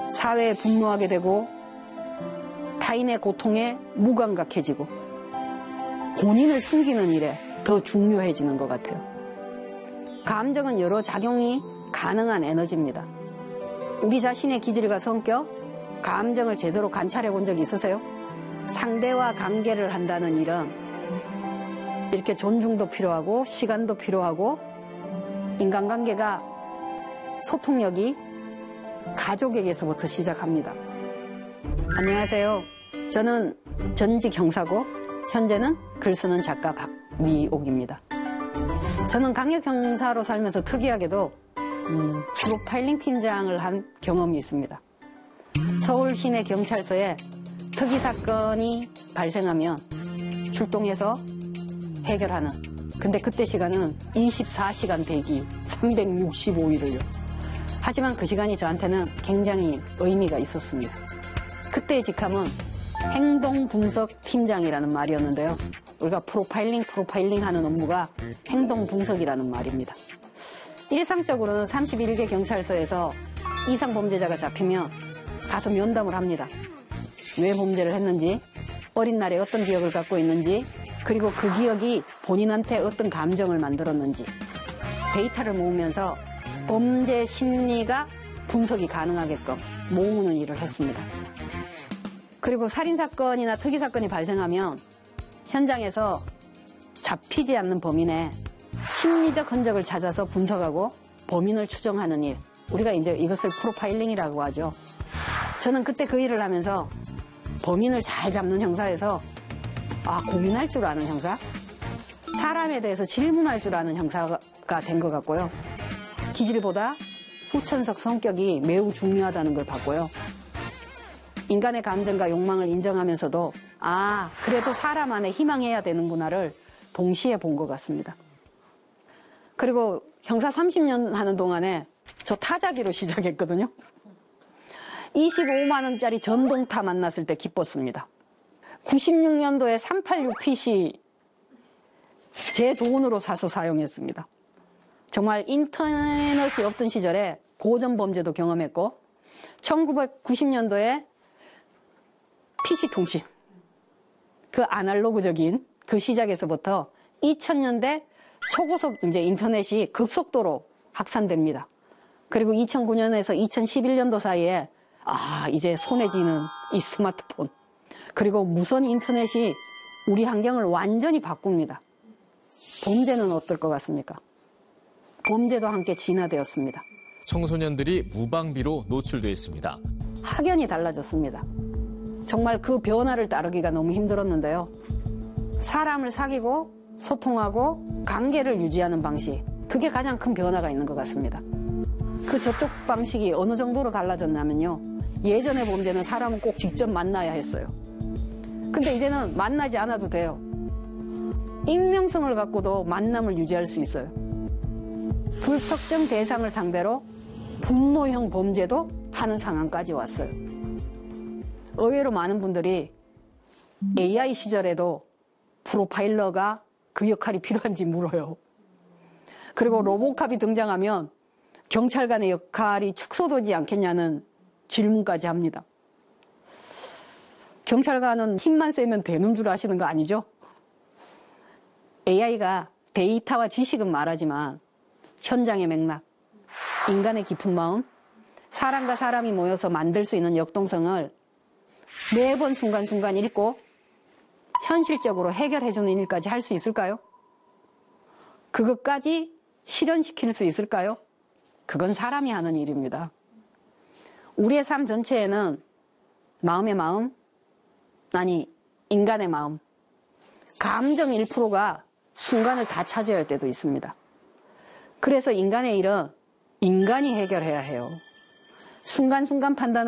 사회에 분노하게 되고 타인의 고통에 무감각해지고 본인을 숨기는 일에 더 중요해지는 것 같아요. 감정은 여러 작용이 가능한 에너지입니다. 우리 자신의 기질과 성격, 감정을 제대로 관찰해 본 적이 있으세요? 상대와 관계를 한다는 일은 이렇게 존중도 필요하고 시간도 필요하고 인간관계가 소통력이 가족에게서부터 시작합니다. 안녕하세요. 저는 전직 형사고 현재는 글쓰는 작가 박미옥입니다. 저는 강력형사로 살면서 특이하게도 프로파일링 팀장을 한 경험이 있습니다. 서울 시내 경찰서에 특이사건이 발생하면 출동해서 해결하는, 근데 그때 시간은 24시간 대기 365일을요. 하지만 그 시간이 저한테는 굉장히 의미가 있었습니다. 그때의 직함은 행동분석팀장이라는 말이었는데요. 우리가 프로파일링 하는 업무가 행동분석이라는 말입니다. 일상적으로는 31개 경찰서에서 이상 범죄자가 잡히면 가서 면담을 합니다. 왜 범죄를 했는지, 어린 날에 어떤 기억을 갖고 있는지, 그리고 그 기억이 본인한테 어떤 감정을 만들었는지 데이터를 모으면서 범죄 심리가 분석이 가능하게끔 모으는 일을 했습니다. 그리고 살인사건이나 특이사건이 발생하면 현장에서 잡히지 않는 범인의 심리적 흔적을 찾아서 분석하고 범인을 추정하는 일, 우리가 이제 이것을 프로파일링이라고 하죠. 저는 그때 그 일을 하면서 범인을 잘 잡는 형사에서 고민할 줄 아는 형사, 사람에 대해서 질문할 줄 아는 형사가 된 것 같고요. 기질보다 후천석 성격이 매우 중요하다는 걸 봤고요. 인간의 감정과 욕망을 인정하면서도 그래도 사람 안에 희망해야 되는구나를 동시에 본 것 같습니다. 그리고 형사 30년 하는 동안에 저 타자기로 시작했거든요. 25만 원짜리 전동타 만났을 때 기뻤습니다. 96년도에 386 PC 제 돈으로 사서 사용했습니다. 정말 인터넷이 없던 시절에 고전 범죄도 경험했고 1990년도에 PC통신, 그 아날로그적인 그 시작에서부터 2000년대 초고속 이제 인터넷이 급속도로 확산됩니다. 그리고 2009년에서 2011년도 사이에 이제 손에 쥐는 이 스마트폰, 그리고 무선 인터넷이 우리 환경을 완전히 바꿉니다. 범죄는 어떨 것 같습니까? 범죄도 함께 진화되었습니다. 청소년들이 무방비로 노출돼 있습니다. 확연히 달라졌습니다. 정말 그 변화를 따르기가 너무 힘들었는데요. 사람을 사귀고 소통하고 관계를 유지하는 방식, 그게 가장 큰 변화가 있는 것 같습니다. 그 접촉 방식이 어느 정도로 달라졌냐면요. 예전의 범죄는 사람은 꼭 직접 만나야 했어요. 근데 이제는 만나지 않아도 돼요. 익명성을 갖고도 만남을 유지할 수 있어요. 불특정 대상을 상대로 분노형 범죄도 하는 상황까지 왔어요. 의외로 많은 분들이 AI 시절에도 프로파일러가 그 역할이 필요한지 물어요. 그리고 로보캅이 등장하면 경찰관의 역할이 축소되지 않겠냐는 질문까지 합니다. 경찰관은 힘만 세면 되는 줄 아시는 거 아니죠? AI가 데이터와 지식은 말하지만 현장의 맥락, 인간의 깊은 마음, 사람과 사람이 모여서 만들 수 있는 역동성을 매번 순간순간 읽고 현실적으로 해결해주는 일까지 할 수 있을까요? 그것까지 실현시킬 수 있을까요? 그건 사람이 하는 일입니다. 우리의 삶 전체에는 마음의 마음, 인간의 마음, 감정 1%가 순간을 다 차지할 때도 있습니다. 그래서 인간의 일은 인간이 해결해야 해요. 순간순간 판단하는